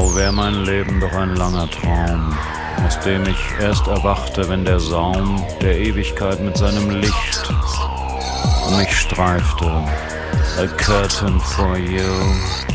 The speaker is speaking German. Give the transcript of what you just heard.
Oh, wär mein Leben doch ein langer Traum, aus dem ich erst erwachte, wenn der Saum der Ewigkeit mit seinem Licht um mich streifte. A curtain for you.